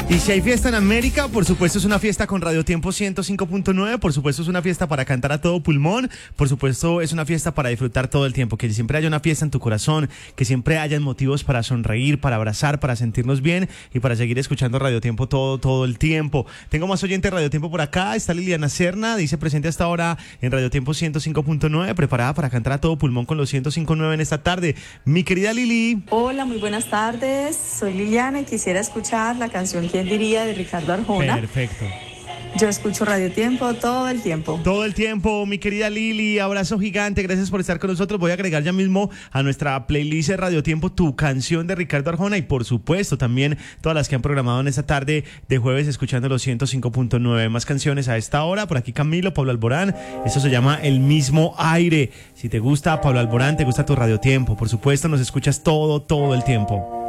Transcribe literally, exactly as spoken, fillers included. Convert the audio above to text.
Y si hay fiesta en América, por supuesto es una fiesta con Radio Tiempo ciento cinco punto nueve, por supuesto es una fiesta para cantar a todo pulmón, por supuesto es una fiesta para disfrutar todo el tiempo, que siempre haya una fiesta en tu corazón, que siempre hayan motivos para sonreír, para abrazar, para sentirnos bien y para seguir escuchando Radio Tiempo todo, todo el tiempo. Tengo más oyentes de Radio Tiempo por acá, está Liliana Serna, dice presente hasta ahora en Radio Tiempo ciento cinco punto nueve, preparada para cantar a todo pulmón con los ciento cinco punto nueve en esta tarde. Mi querida Lili. Hola, muy buenas tardes, soy Liliana y quisiera escuchar la canción ¿Quién diría? De Ricardo Arjona. Perfecto. Yo escucho Radio Tiempo todo el tiempo. Todo el tiempo, mi querida Lili, abrazo gigante, gracias por estar con nosotros. Voy a agregar ya mismo a nuestra playlist de Radio Tiempo tu canción de Ricardo Arjona y por supuesto también todas las que han programado en esta tarde de jueves escuchando los ciento cinco punto nueve. Más canciones a esta hora, por aquí Camilo, Pablo Alborán, esto se llama El Mismo Aire. Si te gusta Pablo Alborán, te gusta tu Radio Tiempo, por supuesto nos escuchas todo, todo el tiempo.